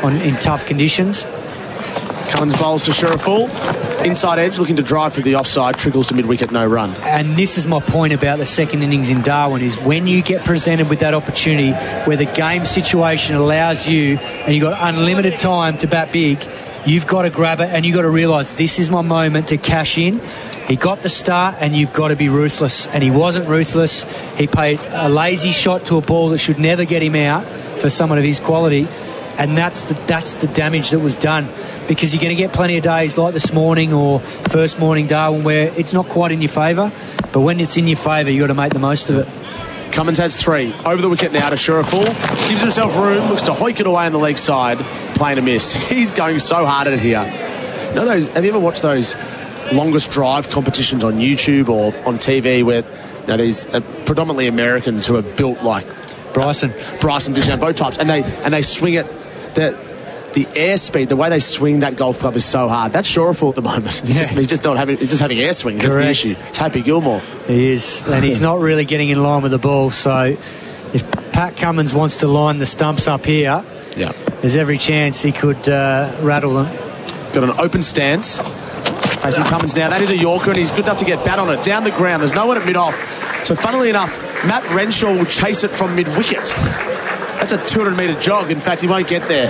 in tough conditions. Cummins bowls to Sheriful. Inside edge, looking to drive through the offside, trickles to mid-wicket, no run. And this is my point about the second innings in Darwin, is when you get presented with that opportunity where the game situation allows you, and you've got unlimited time to bat big, you've got to grab it, and you've got to realise this is my moment to cash in. He got the start, and you've got to be ruthless. And he wasn't ruthless. He played a lazy shot to a ball that should never get him out for someone of his quality. And that's the damage that was done, because you're going to get plenty of days like this morning or first morning Darwin where it's not quite in your favour, but when it's in your favour, you've got to make the most of it. Cummins has 3. Over the wicket now to Sheriful. Gives himself room, looks to hoik it away on the leg side, playing a miss. He's going so hard at it here. Have you ever watched those longest drive competitions on YouTube or on TV where these predominantly Americans who are built like Bryson Dishan, both types, and they swing it. The airspeed, the way they swing that golf club is so hard. That's Sheriful at the moment. He's just having air swings. That's the issue. It's Happy Gilmore. He is, and he's not really getting in line with the ball. So if Pat Cummins wants to line the stumps up here, there's every chance he could rattle them. Got an open stance. Facing Cummins now. That is a Yorker, and he's good enough to get bat on it. Down the ground. There's no one at mid-off. So funnily enough, Matt Renshaw will chase it from mid-wicket. That's a 200-metre jog. In fact, he won't get there.